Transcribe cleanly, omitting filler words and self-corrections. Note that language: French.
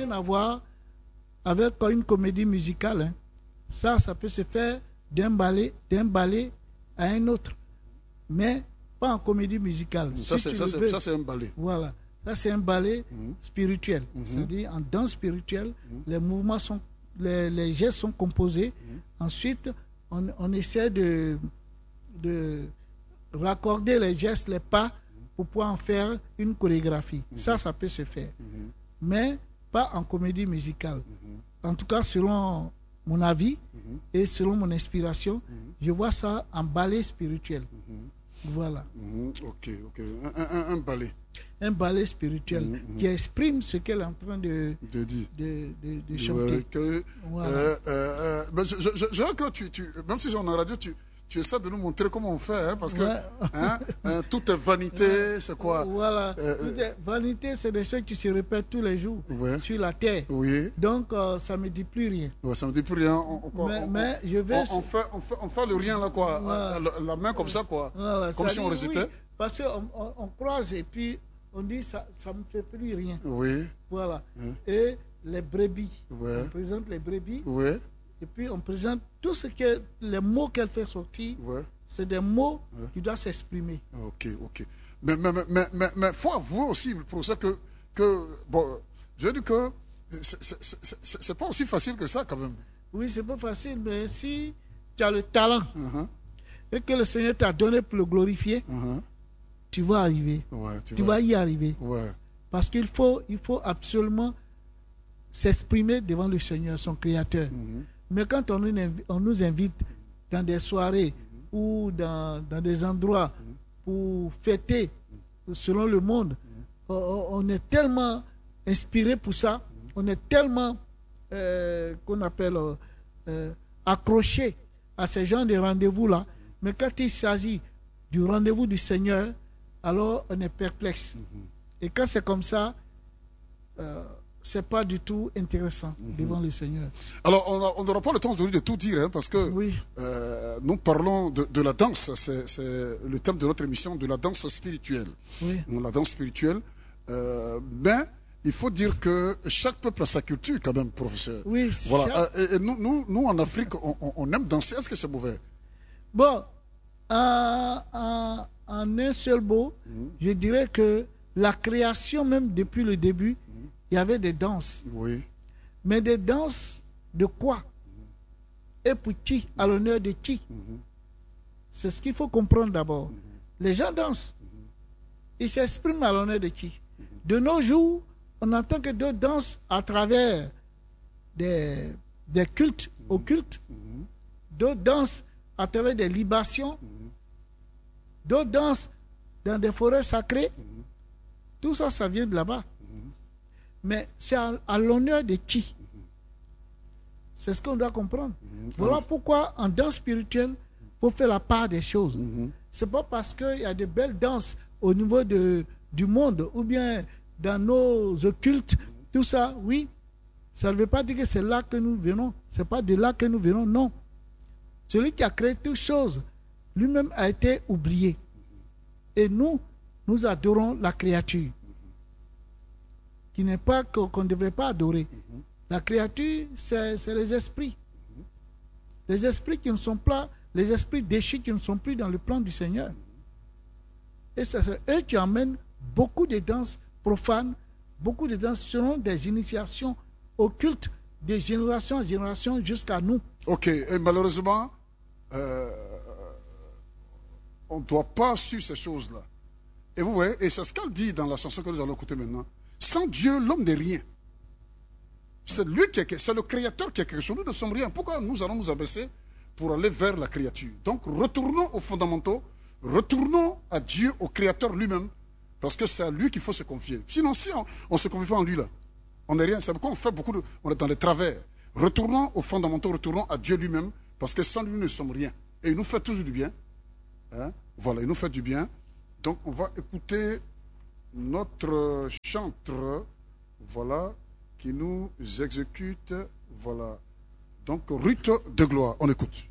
rien à voir avec une comédie musicale. Hein. Ça peut se faire d'un ballet à un autre. Mais pas en comédie musicale. Ça, c'est un ballet. Voilà. Ça, c'est un ballet spirituel. C'est-à-dire, en danse spirituelle, les mouvements sont, les gestes sont composés. Ensuite, on essaie de raccorder les gestes, les pas, pour pouvoir en faire une chorégraphie. Ça peut se faire. Mais pas en comédie musicale. En tout cas, selon mon avis et selon mon inspiration, je vois ça en ballet spirituel. Voilà. Ok. Un ballet. Un ballet spirituel qui exprime ce qu'elle est en train de chanter. Voilà. Je vois que même si on est en radio, tu essaies de nous montrer comment on fait, hein, parce que tout est vanité, c'est quoi? Voilà. Vanité, c'est des choses qui se répètent tous les jours sur la terre. Oui. Donc, ça ne me dit plus rien. Ouais, ça ne me dit plus rien. Mais je vais... on fait le rien, là, quoi. Voilà. La main comme ça, quoi. Voilà. Comme si on récitait. Oui, parce qu'on croise et puis on dit ça ne me fait plus rien. Oui. Voilà. Et les brebis. On présente les brebis. Oui. Et puis on présente tout ce que les mots qu'elle fait sortir, c'est des mots qui doivent s'exprimer. Ok. Mais faut avouer aussi pour ça que bon, je dis que c'est pas aussi facile que ça quand même. Oui, c'est pas facile, mais si tu as le talent et que le Seigneur t'a donné pour le glorifier, tu vas arriver. Tu vas y arriver. Parce qu'il faut absolument s'exprimer devant le Seigneur, son Créateur. Mais quand on nous invite dans des soirées ou dans des endroits pour fêter selon le monde, on est tellement inspiré pour ça, on est tellement qu'on appelle accroché à ces genres de rendez-vous-là. Mais quand il s'agit du rendez-vous du Seigneur, alors on est perplexe. Et quand c'est comme ça, c'est pas du tout intéressant devant le Seigneur. Alors, on n'aura pas le temps aujourd'hui de tout dire, hein, parce que nous parlons de la danse. C'est le thème de notre émission, de la danse spirituelle. La danse spirituelle. Mais il faut dire que chaque peuple a sa culture, quand même, professeur. Oui, voilà. Et nous, en Afrique, on aime danser. Est-ce que c'est mauvais? Bon, en un seul mot, je dirais que la création, même depuis le début, il y avait des danses. Oui. Mais des danses de quoi? Et pour qui? À l'honneur de qui? C'est ce qu'il faut comprendre d'abord. Les gens dansent. Ils s'expriment à l'honneur de qui? De nos jours, on n'entend que d'autres dansent à travers des cultes occultes. D'autres dansent à travers des libations. D'autres dansent dans des forêts sacrées. Tout ça, ça vient de là-bas. Mais c'est à l'honneur de qui? C'est ce qu'on doit comprendre. Voilà pourquoi en danse spirituelle, il faut faire la part des choses. C'est pas parce qu'il y a de belles danses au niveau du monde ou bien dans nos occultes, tout ça, oui. Ça ne veut pas dire que c'est là que nous venons. C'est pas de là que nous venons, non. Celui qui a créé toutes choses, lui-même a été oublié. Et nous adorons la créature. Qui n'est pas qu'on ne devrait pas adorer. La créature, c'est les esprits. Les esprits qui ne sont pas, les esprits déchus qui ne sont plus dans le plan du Seigneur. Et c'est eux qui emmènent beaucoup de danses profanes, beaucoup de danses selon des initiations occultes de génération en génération jusqu'à nous. Ok, et malheureusement, on ne doit pas suivre ces choses-là. Et vous voyez, et c'est ce qu'elle dit dans la chanson que nous allons écouter maintenant. Sans Dieu, l'homme n'est rien. C'est lui c'est le Créateur qui a quelque chose. Nous ne sommes rien. Pourquoi nous allons nous abaisser pour aller vers la créature? Donc, retournons aux fondamentaux, retournons à Dieu, au Créateur lui-même, parce que c'est à lui qu'il faut se confier. Sinon, si on ne se confie pas en lui, là, on n'est rien. C'est pourquoi on fait on est dans les travers. Retournons aux fondamentaux, retournons à Dieu lui-même, parce que sans lui, nous ne sommes rien. Et il nous fait toujours du bien. Hein? Voilà, il nous fait du bien. Donc, on va écouter notre chantre, voilà, qui nous exécute, voilà. Donc, rite de gloire, on écoute.